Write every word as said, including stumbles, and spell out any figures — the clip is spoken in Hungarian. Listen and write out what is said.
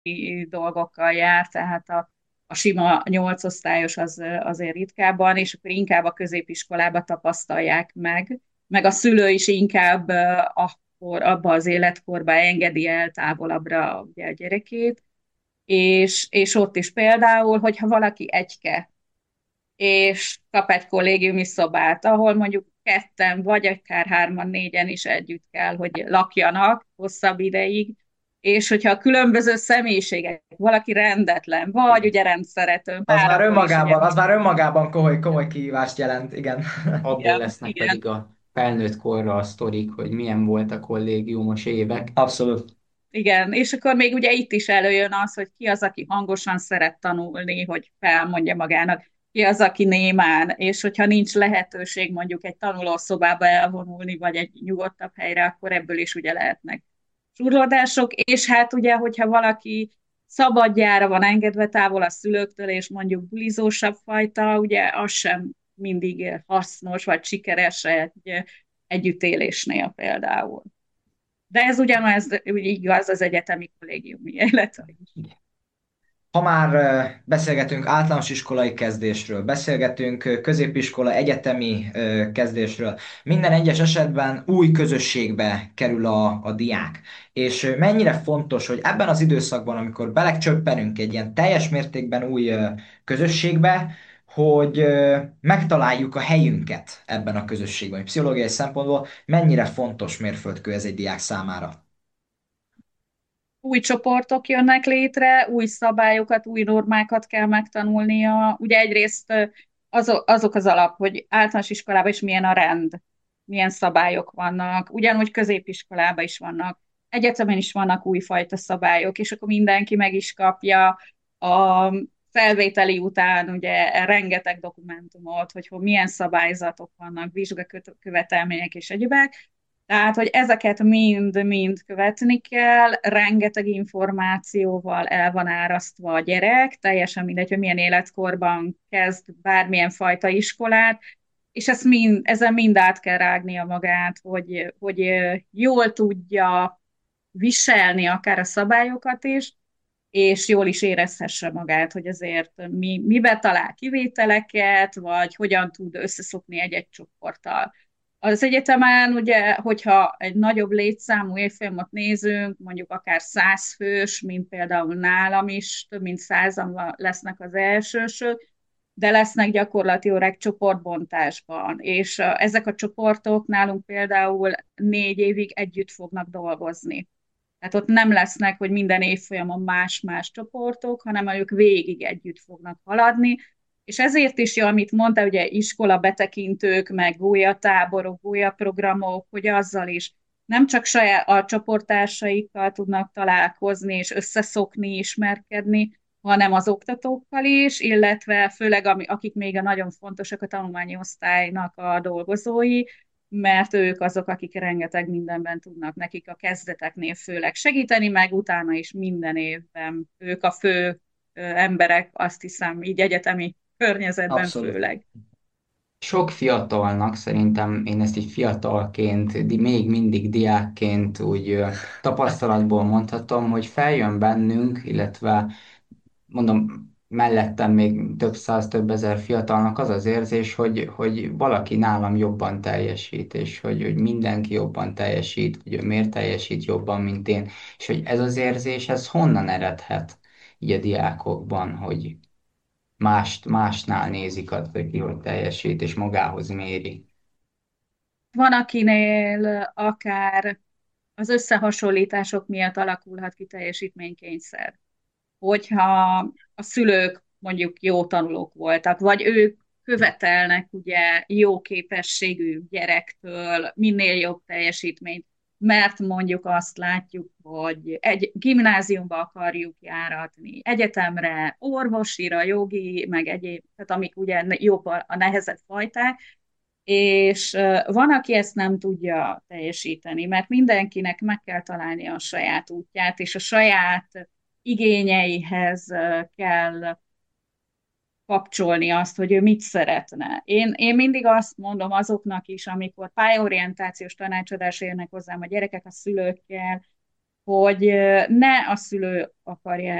dolgokkal jár, tehát a, a sima nyolcosztályos az azért ritkábban, és akkor inkább a középiskolába tapasztalják meg, meg a szülő is inkább akkor abba az életkorba engedi el távolabbra ugye a gyerekét, és, és ott is például, hogyha valaki egyke, és kap egy kollégiumi szobát, ahol mondjuk ketten, vagy akár hárman, négyen is együtt kell, hogy lakjanak hosszabb ideig, és hogyha a különböző személyiségek, valaki rendetlen, vagy ugye rendszerető, Az már már abból is ugye, önmagában, az már önmagában komoly, komoly kihívást jelent, igen. Abból igen, lesznek igen, pedig a felnőtt korra a sztorik, hogy milyen volt a kollégiumos évek. Abszolút. igen, és akkor még ugye itt is előjön az, hogy ki az, aki hangosan szeret tanulni, hogy felmondja magának, ki az, aki némán, és hogyha nincs lehetőség mondjuk egy tanulószobába elvonulni, vagy egy nyugodtabb helyre, akkor ebből is ugye lehetnek surlódások, és hát ugye, hogyha valaki szabadjára van engedve távol a szülőktől, és mondjuk bulizósabb fajta, ugye az sem mindig hasznos, vagy sikeres egy együttélésnél például. De ez ugyanaz úgy igaz az egyetemi kollégiumi életre is. Ha már ö, beszélgetünk általános iskolai kezdésről, beszélgetünk ö, középiskola, egyetemi ö, kezdésről, minden egyes esetben új közösségbe kerül a, a diák. És ö, mennyire fontos, hogy ebben az időszakban, amikor belecsöppenünk egy ilyen teljes mértékben új ö, közösségbe, hogy ö, megtaláljuk a helyünket ebben a közösségben. Pszichológiai szempontból mennyire fontos mérföldkő ez egy diák számára? Új csoportok jönnek létre, új szabályokat, új normákat kell megtanulnia. Ugye egyrészt azok, azok az alap, hogy általános iskolában is milyen a rend, milyen szabályok vannak, ugyanúgy középiskolában is vannak, egyetemen is vannak újfajta szabályok, és akkor mindenki meg is kapja a felvételi után ugye rengeteg dokumentumot, hogy milyen szabályzatok vannak, vizsgakövetelmények és egyebek. Tehát, hogy ezeket mind-mind követni kell, rengeteg információval el van árasztva a gyerek, teljesen mindegy, hogy milyen életkorban kezd bármilyen fajta iskolát, és ezt mind, ezen mind át kell rágnia magát, hogy, hogy jól tudja viselni akár a szabályokat is, és jól is érezhesse magát, hogy azért mi, mibe talál kivételeket, vagy hogyan tud összeszokni egy-egy csoporttal. Az egyetemen ugye, hogyha egy nagyobb létszámú évfolyamot nézünk, mondjuk akár száz fős, mint például nálam is, több mint százan lesznek az elsősök, de lesznek gyakorlati órák csoportbontásban, és ezek a csoportok nálunk például négy évig együtt fognak dolgozni. Tehát ott nem lesznek, hogy minden évfolyamon más-más csoportok, hanem ők végig együtt fognak haladni, és ezért is jó, amit mondta, ugye iskola betekintők, meg gólyatáborok, gólyaprogramok, hogy azzal is nem csak saját a csoporttársaikkal tudnak találkozni és összeszokni, ismerkedni, hanem az oktatókkal is, illetve főleg ami, akik még a nagyon fontosak a tanulmányi osztálynak a dolgozói, mert ők azok, akik rengeteg mindenben tudnak nekik a kezdeteknél főleg segíteni, meg utána is minden évben ők a fő ö, emberek, azt hiszem, így egyetemi környezetben Abszolút. főleg. Sok fiatalnak, szerintem én ezt így fiatalként, di- még mindig diákként úgy ö, tapasztalatból mondhatom, hogy feljön bennünk, illetve mondom, mellettem még több száz, több ezer fiatalnak az az érzés, hogy, hogy valaki nálam jobban teljesít, és hogy, hogy mindenki jobban teljesít, hogy ő miért teljesít jobban, mint én, és hogy ez az érzés, ez honnan eredhet így a diákokban, hogy mást, másnál nézik azt, hogy ki hogy teljesít, és magához méri. Van, akinél akár az összehasonlítások miatt alakulhat ki teljesítménykényszer. Hogyha a szülők mondjuk jó tanulók voltak, vagy ők követelnek ugye jó képességű gyerektől minél jobb teljesítményt, mert mondjuk azt látjuk, hogy egy gimnáziumba akarjuk járatni, egyetemre, orvosira, jogi, meg egyéb, tehát amik ugye jobb a, a nehezebb fajták, és van, aki ezt nem tudja teljesíteni, mert mindenkinek meg kell találni a saját útját, és a saját igényeihez kell kapcsolni azt, hogy ő mit szeretne. Én, én mindig azt mondom azoknak is, amikor pályaorientációs tanácsadásra jönnek hozzám a gyerekek a szülőkkel, hogy ne a szülő akarja